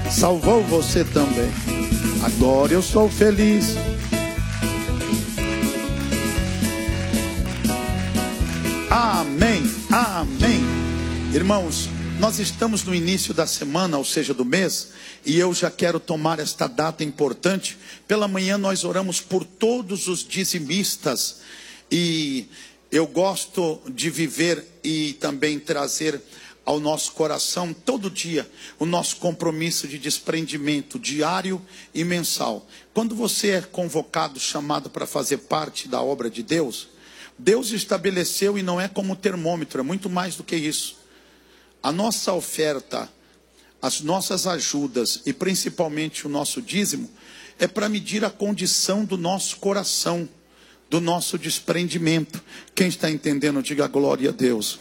salvou você também. Agora eu sou feliz. Amém, amém. Irmãos, nós estamos no início da semana, ou seja, do mês, e eu já quero tomar esta data importante. Pela manhã nós oramos por todos os dizimistas, e eu gosto de viver e também trazer ao nosso coração todo dia o nosso compromisso de desprendimento diário e mensal. Quando você é convocado, chamado para fazer parte da obra de Deus, Deus estabeleceu, e não é como termômetro, é muito mais do que isso. A nossa oferta, as nossas ajudas e principalmente o nosso dízimo é para medir a condição do nosso coração, do nosso desprendimento. Quem está entendendo, diga glória a Deus.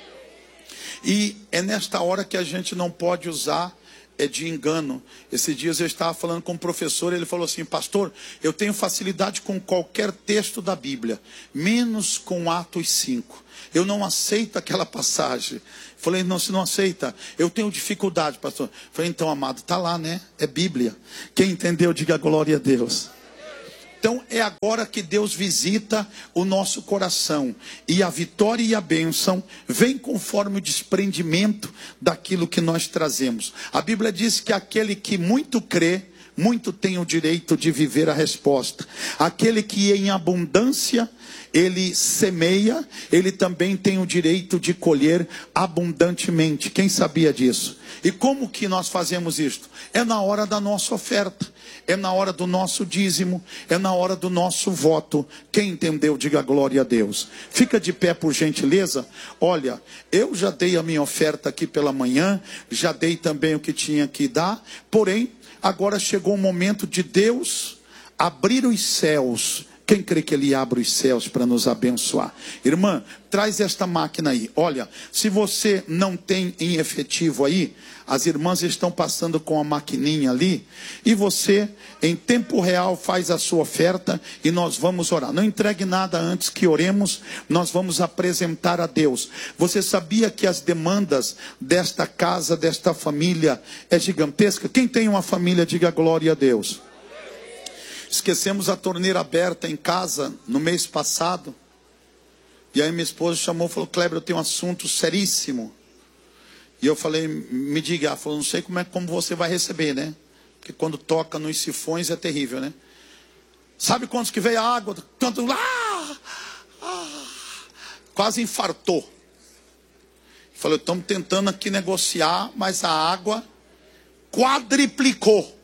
E é nesta hora que a gente não pode usar de engano. Esses dias eu estava falando com um professor, ele falou assim: pastor, eu tenho facilidade com qualquer texto da Bíblia, menos com Atos 5. Eu não aceito aquela passagem. Falei: não, se não aceita, eu tenho dificuldade, pastor. Falei: então, amado, está lá, né? É Bíblia. Quem entendeu, diga glória a Deus. Então é agora que Deus visita o nosso coração, e a vitória e a bênção vem conforme o desprendimento daquilo que nós trazemos. A Bíblia diz que aquele que muito crê, muito tem o direito de viver a resposta. Aquele que em abundância ele semeia, ele também tem o direito de colher abundantemente. Quem sabia disso? E como que nós fazemos isto? É na hora da nossa oferta, é na hora do nosso dízimo, é na hora do nosso voto. Quem entendeu, diga glória a Deus. Fica de pé, por gentileza. Olha, eu já dei a minha oferta aqui pela manhã, já dei também o que tinha que dar, porém, agora chegou o momento de Deus abrir os céus. Quem crê que Ele abre os céus para nos abençoar? Irmã, traz esta máquina aí. Olha, se você não tem em efetivo aí, as irmãs estão passando com a maquininha ali, e você, em tempo real, faz a sua oferta, e nós vamos orar. Não entregue nada antes que oremos, nós vamos apresentar a Deus. Você sabia que as demandas desta casa, desta família, é gigantesca? Quem tem uma família, diga glória a Deus. Esquecemos a torneira aberta em casa no mês passado. E aí minha esposa chamou e falou: Kleber, eu tenho um assunto seríssimo. E eu falei: me diga. Ela falou: não sei como você vai receber, né? Porque quando toca nos sifões é terrível, né? Sabe quantos que veio a água? Tanto, quase infartou. Falei: estamos tentando aqui negociar, mas a água quadriplicou.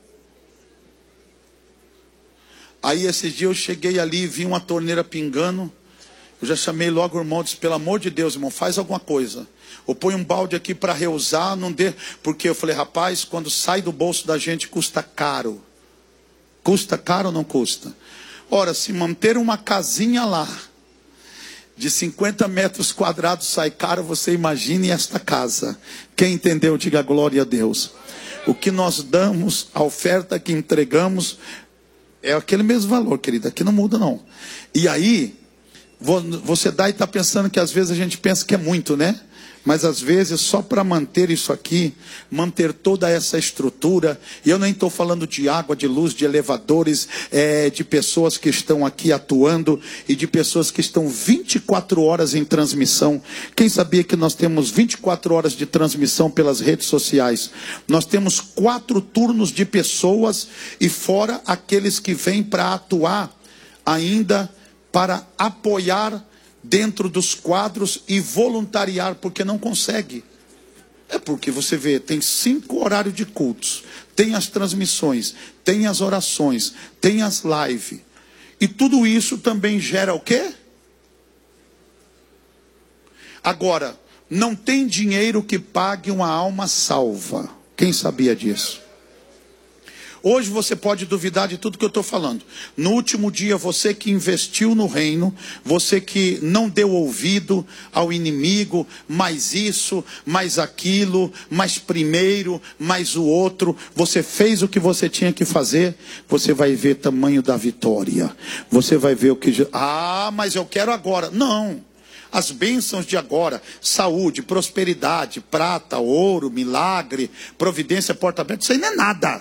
Aí esses dias eu cheguei ali e vi uma torneira pingando. Eu já chamei logo o irmão e disse: pelo amor de Deus, irmão, faz alguma coisa. Ou põe um balde aqui para reusar, não dê. Porque eu falei: rapaz, quando sai do bolso da gente custa caro. Custa caro ou não custa? Ora, se manter uma casinha lá de 50 metros quadrados sai caro, você imagine esta casa. Quem entendeu, diga glória a Deus. O que nós damos, a oferta que entregamos, é aquele mesmo valor, querida. Aqui não muda, não. E aí, você dá e está pensando que às vezes a gente pensa que é muito, né? Mas às vezes só para manter isso aqui, manter toda essa estrutura, e eu nem estou falando de água, de luz, de elevadores, de pessoas que estão aqui atuando, e de pessoas que estão 24 horas em transmissão. Quem sabia que nós temos 24 horas de transmissão pelas redes sociais? Nós temos 4 turnos de pessoas, e fora aqueles que vêm para atuar ainda, para apoiar dentro dos quadros e voluntariar, porque não consegue. É porque você vê, tem 5 horários de cultos, tem as transmissões, tem as orações, tem as lives, e tudo isso também gera o quê? Agora, não tem dinheiro que pague uma alma salva. Quem sabia disso? Hoje você pode duvidar de tudo que eu estou falando. No último dia, você que investiu no reino, você que não deu ouvido ao inimigo, mais isso, mais aquilo, mais primeiro, mais o outro, você fez o que você tinha que fazer, você vai ver tamanho da vitória. Você vai ver o que... Ah, mas eu quero agora. Não. As bênçãos de agora, saúde, prosperidade, prata, ouro, milagre, providência, porta aberta, isso aí não é nada.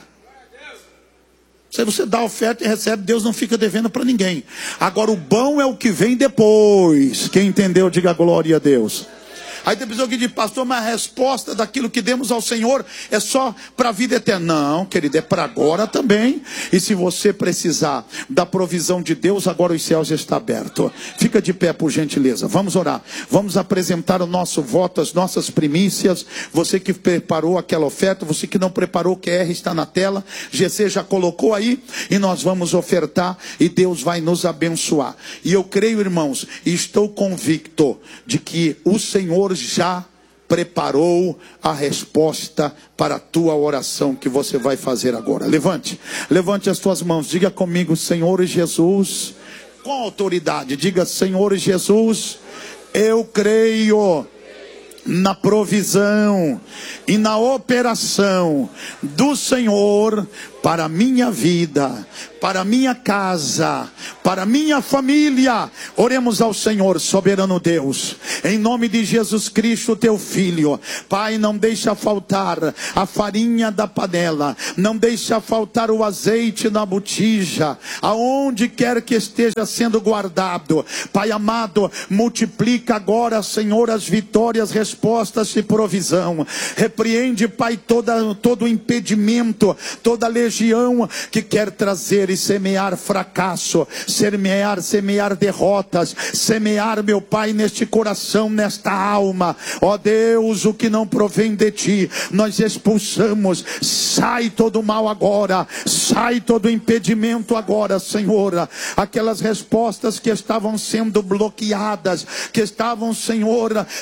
Se você dá oferta e recebe, Deus não fica devendo para ninguém. Agora o bom é o que vem depois. Quem entendeu, diga glória a Deus. Aí tem pessoa que diz, pastor, mas a resposta daquilo que demos ao Senhor é só para a vida eterna. Não, querido, é para agora também. E se você precisar da provisão de Deus, agora os céus já estão abertos. Fica de pé, por gentileza. Vamos orar. Vamos apresentar o nosso voto, as nossas primícias. Você que preparou aquela oferta, você que não preparou, o QR está na tela. GC já colocou aí. E nós vamos ofertar e Deus vai nos abençoar. E eu creio, irmãos, e estou convicto de que o Senhor já preparou a resposta para a tua oração que você vai fazer agora. Levante as tuas mãos, diga comigo, Senhor Jesus, com autoridade, diga, Senhor Jesus, eu creio na provisão e na operação do Senhor para a minha vida, para a minha casa, para a minha família. Oremos ao Senhor, soberano Deus, em nome de Jesus Cristo, teu Filho. Pai, não deixa faltar a farinha da panela, não deixa faltar o azeite na botija, aonde quer que esteja sendo guardado. Pai amado, multiplica agora, Senhor, as vitórias, respostas e provisão. Repreende, Pai, todo impedimento, toda legião que quer trazer e semear fracasso, semear derrotas, semear, meu Pai, neste coração, nesta alma. Ó Deus, o que não provém de ti, nós expulsamos. Sai todo mal agora, sai todo impedimento agora, Senhor. Aquelas respostas que estavam sendo bloqueadas, que estavam, Senhor,